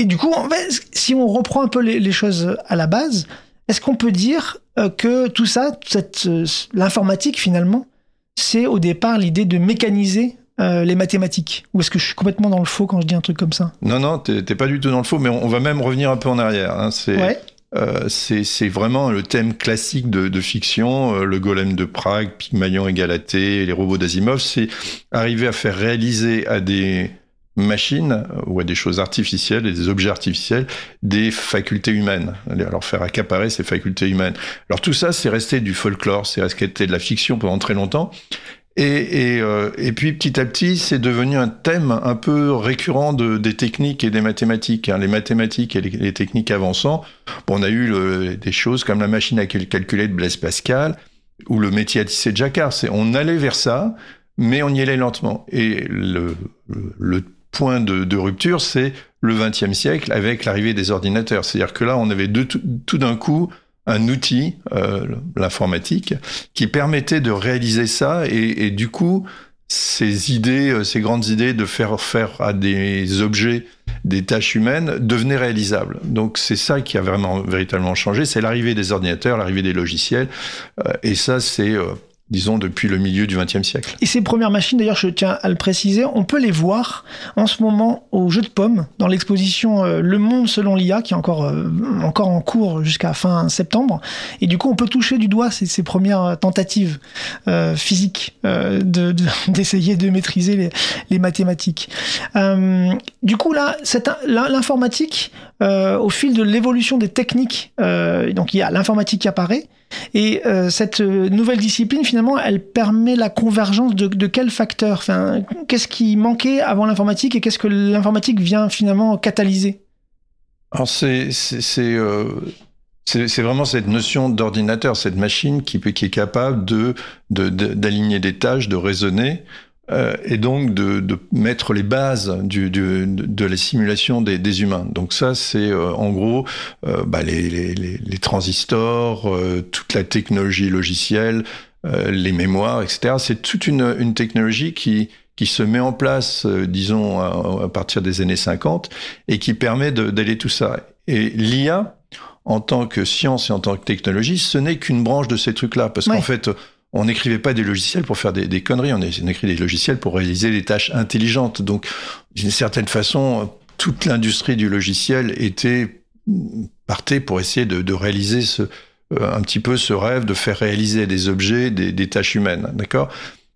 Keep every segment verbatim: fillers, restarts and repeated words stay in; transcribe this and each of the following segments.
Et du coup, en fait, si on reprend un peu les, les choses à la base, est-ce qu'on peut dire euh, que tout ça, cette, euh, l'informatique finalement, c'est au départ l'idée de mécaniser euh, les mathématiques? Ou est-ce que je suis complètement dans le faux quand je dis un truc comme ça? Non, non, t'es, t'es pas du tout dans le faux, mais on, on va même revenir un peu en arrière. Hein. C'est, ouais. euh, c'est, c'est vraiment le thème classique de, de fiction, euh, le golem de Prague, Pygmalion et Galatée, les robots d'Asimov, c'est arriver à faire réaliser à des machines ou à des choses artificielles et des objets artificiels des facultés humaines, leur faire accaparer ces facultés humaines. Alors tout ça, c'est resté du folklore, c'est resté de la fiction pendant très longtemps. Et, et, euh, et puis petit à petit, c'est devenu un thème un peu récurrent de, des techniques et des mathématiques. Hein. Les mathématiques et les, les techniques avançant, bon, on a eu le, des choses comme la machine à calculer de Blaise Pascal ou le métier à tisser de Jacquard. C'est, on allait vers ça, mais on y allait lentement. Et le, le, le point de, de rupture, c'est le vingtième siècle avec l'arrivée des ordinateurs. C'est-à-dire que là, on avait deux, tout, tout d'un coup un outil, euh, l'informatique, qui permettait de réaliser ça et, et du coup, ces idées, ces grandes idées de faire faire à des objets des tâches humaines devenaient réalisables. Donc c'est ça qui a vraiment véritablement changé, c'est l'arrivée des ordinateurs, l'arrivée des logiciels, euh, et ça c'est euh, disons, depuis le milieu du vingtième siècle. Et ces premières machines, d'ailleurs, je tiens à le préciser, on peut les voir en ce moment au Jeu de Paume, dans l'exposition euh, Le Monde selon l'I A, qui est encore, euh, encore en cours jusqu'à fin septembre. Et du coup, on peut toucher du doigt ces, ces premières tentatives euh, physiques euh, de, de, d'essayer de maîtriser les, les mathématiques. Euh, du coup, là, cette, l'informatique, euh, au fil de l'évolution des techniques, euh, donc il y a l'informatique qui apparaît, et euh, cette nouvelle discipline, finalement, elle permet la convergence de, de quels facteurs? Enfin, qu'est-ce qui manquait avant l'informatique et qu'est-ce que l'informatique vient finalement catalyser? Alors, c'est, c'est, c'est, euh, c'est, c'est vraiment cette notion d'ordinateur, cette machine qui, qui est capable de, de, de, d'aligner des tâches, de raisonner, euh, et donc de, de mettre les bases du, du, de la simulation des, des humains. Donc ça, c'est euh, en gros euh, bah, les, les, les transistors, euh, toute la technologie logicielle, euh, les mémoires, et cetera. C'est toute une, une technologie qui, qui se met en place, euh, disons, à, à partir des années cinquante, et qui permet de, d'aller tout ça. Et l'I A, en tant que science et en tant que technologie, ce n'est qu'une branche de ces trucs-là, parce ouais. qu'en fait, on n'écrivait pas des logiciels pour faire des, des conneries, on écrit des logiciels pour réaliser des tâches intelligentes. Donc, d'une certaine façon, toute l'industrie du logiciel était partait pour essayer de, de réaliser ce, euh, un petit peu ce rêve de faire réaliser des objets, des, des tâches humaines, d'accord ?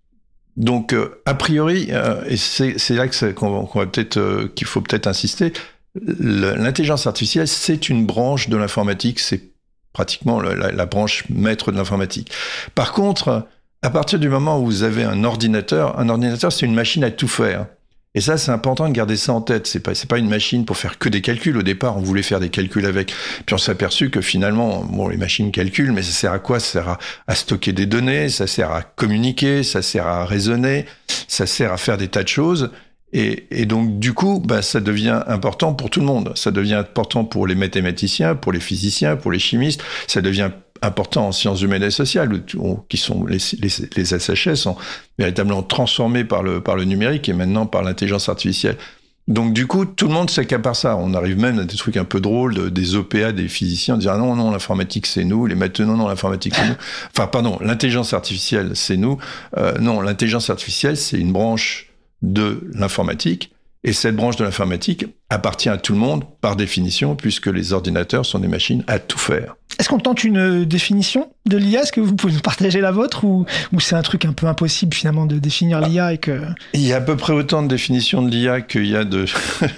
Donc, euh, a priori, euh, et c'est, c'est là que c'est, qu'on, qu'on va peut-être, euh, qu'il faut peut-être insister, l'intelligence artificielle, c'est une branche de l'informatique, c'est pratiquement la, la, la branche maître de l'informatique. Par contre, à partir du moment où vous avez un ordinateur, un ordinateur, c'est une machine à tout faire. Et ça, c'est important de garder ça en tête. C'est pas, c'est pas une machine pour faire que des calculs. Au départ, on voulait faire des calculs avec. Puis on s'est aperçu que finalement, bon, les machines calculent, mais ça sert à quoi? Ça sert à, à stocker des données, ça sert à communiquer, ça sert à raisonner, ça sert à faire des tas de choses. Et, et donc, du coup, bah, ça devient important pour tout le monde. Ça devient important pour les mathématiciens, pour les physiciens, pour les chimistes. Ça devient important en sciences humaines et sociales, qui sont les, les, les S H S sont véritablement transformés par le, par le numérique et maintenant par l'intelligence artificielle. Donc, du coup, tout le monde s'accapare ça. On arrive même à des trucs un peu drôles, de, des O P A, des physiciens, en disant ah non, non, l'informatique, c'est nous. Les matheux, non, non, l'informatique, c'est nous. Enfin, pardon, l'intelligence artificielle, c'est nous. Euh, non, l'intelligence artificielle, c'est une branche de l'informatique, et cette branche de l'informatique appartient à tout le monde par définition, puisque les ordinateurs sont des machines à tout faire. Est-ce qu'on tente une définition de l'I A? Est-ce que vous pouvez nous partager la vôtre, ou, ou c'est un truc un peu impossible finalement de définir l'I A et que... Il y a à peu près autant de définitions de l'I A qu'il y a de,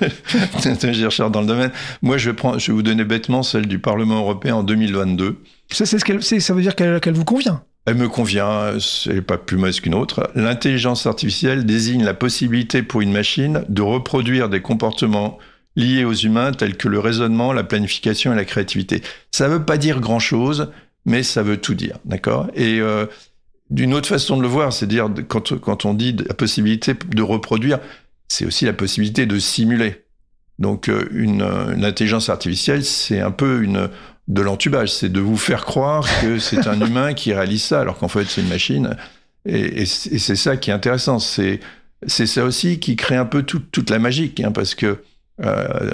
de chercheurs dans le domaine. Moi, je vais, prendre, je vais vous donner bêtement celle du Parlement européen en deux mille vingt-deux. Ça, c'est ce qu'elle, c'est, ça veut dire qu'elle, qu'elle vous convient? Elle me convient, c'est pas plus mauvaise qu'une autre. L'intelligence artificielle désigne la possibilité pour une machine de reproduire des comportements liés aux humains tels que le raisonnement, la planification et la créativité. Ça veut pas dire grand-chose, mais ça veut tout dire, d'accord ? Et euh, d'une autre façon de le voir, c'est dire quand, quand on dit la possibilité de reproduire, c'est aussi la possibilité de simuler. Donc une, une intelligence artificielle, c'est un peu une... de l'entubage, c'est de vous faire croire que c'est un humain qui réalise ça, alors qu'en fait, c'est une machine. Et, et, et c'est ça qui est intéressant. C'est, c'est ça aussi qui crée un peu tout, toute la magie, hein, parce que euh,